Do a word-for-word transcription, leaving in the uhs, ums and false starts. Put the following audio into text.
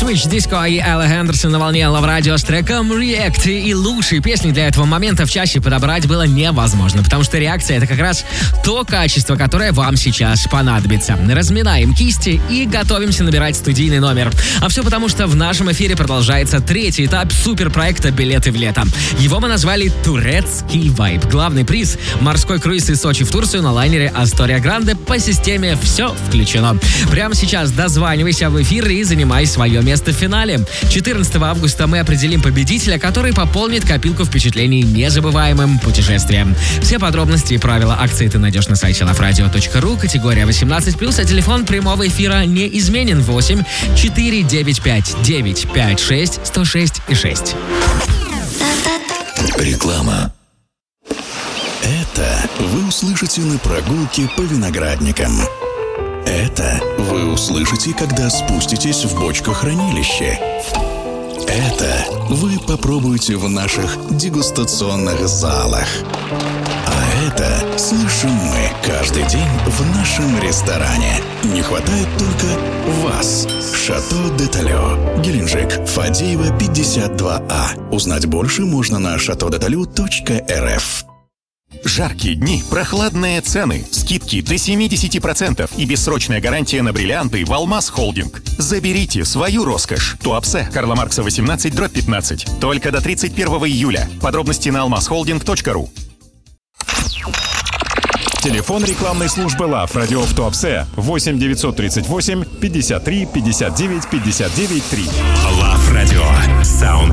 Switch Disco и Элла Хендерсон на волне Love Radio с треком React. И лучшие песни для этого момента в часе подобрать было невозможно, потому что реакция — это как раз то качество, которое вам сейчас понадобится. Разминаем кисти и готовимся набирать студийный номер. А все потому, что в нашем эфире продолжается третий этап суперпроекта «Билеты в лето». Его мы назвали «Турецкий вайб». Главный приз — морской круиз из Сочи в Турцию на лайнере «Астория Гранде» по системе «Все включено». Прямо сейчас дозванивайся в эфир и занимай свое место в финале. четырнадцатого августа мы определим победителя, который пополнит копилку впечатлений незабываемым путешествием. Все подробности и правила акции ты найдешь на сайте лав радио точка ру, категория восемнадцать плюс, а телефон прямого эфира не изменен: восемь четыре девять пять девять пять шесть сто шесть и шесть. Реклама. Это вы услышите на прогулке по виноградникам. Это вы услышите, когда спуститесь в бочкохранилище. Это вы попробуете в наших дегустационных залах. А это слышим мы каждый день в нашем ресторане. Не хватает только вас. Шато де Талё, Геленджик, Фадеева, пятьдесят два А. Узнать больше можно на шато де талё точка эр эф. Жаркие дни, прохладные цены, скидки до семьдесят процентов и бессрочная гарантия на бриллианты в Алмаз Холдинг. Заберите свою роскошь. Туапсе, Карла Маркса восемнадцать, дробь пятнадцать. Только до тридцать первого июля. Подробности на алмаз холдинг точка ру. Телефон рекламной службы Love Radio в Туапсе восемь девятьсот тридцать восемь пятьдесят три пятьдесят девять пятьдесят девять три. Love Radio. Саунд